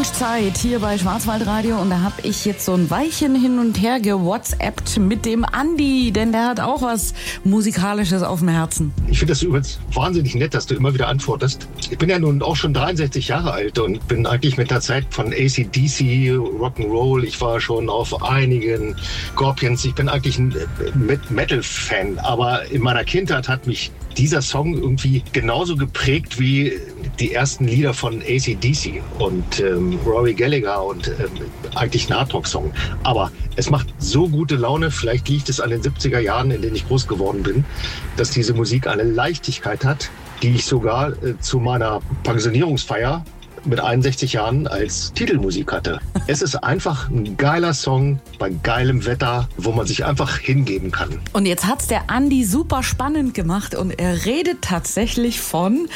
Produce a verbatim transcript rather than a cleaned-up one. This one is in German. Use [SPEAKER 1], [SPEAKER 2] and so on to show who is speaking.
[SPEAKER 1] Wunschzeit hier bei Schwarzwaldradio und da habe ich jetzt so ein Weilchen hin und her gewhatsappt mit dem Andi, denn der hat auch was Musikalisches auf dem Herzen.
[SPEAKER 2] Ich finde das übrigens wahnsinnig nett, dass du immer wieder antwortest. Ich bin ja nun auch schon dreiundsechzig Jahre alt und bin eigentlich mit der Zeit von A C D C, Rock'n'Roll, ich war schon auf einigen Scorpions, ich bin eigentlich ein Metal-Fan, aber in meiner Kindheit hat mich dieser Song irgendwie genauso geprägt wie die ersten Lieder von A C D C und ähm, Rory Gallagher und ähm, eigentlich ein Hardrock-Song. Aber es macht so gute Laune, vielleicht liegt es an den siebziger Jahren, in denen ich groß geworden bin, dass diese Musik eine Leichtigkeit hat, die ich sogar äh, zu meiner Pensionierungsfeier mit einundsechzig Jahren als Titelmusik hatte. Es ist einfach ein geiler Song bei geilem Wetter, wo man sich einfach hingeben kann.
[SPEAKER 1] Und jetzt hat's der Andi super spannend gemacht und er redet tatsächlich von